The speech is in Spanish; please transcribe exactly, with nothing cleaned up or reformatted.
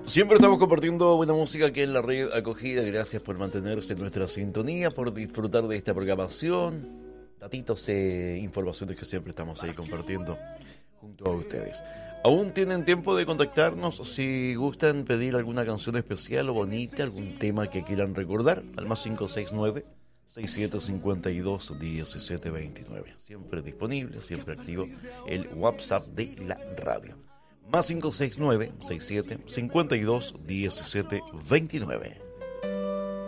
Siempre estamos compartiendo buena música aquí en la red acogida. Gracias por mantenerse en nuestra sintonía, por disfrutar de esta programación. Datitos e informaciones que siempre estamos ahí compartiendo junto a ustedes. Aún tienen tiempo de contactarnos si gustan pedir alguna canción especial o bonita, algún tema que quieran recordar, al más cinco seis nueve, seis siete cinco dos, uno siete dos nueve. Siempre disponible, siempre activo el WhatsApp de la radio. Más cinco seis nueve, seis siete cinco dos, uno siete dos nueve.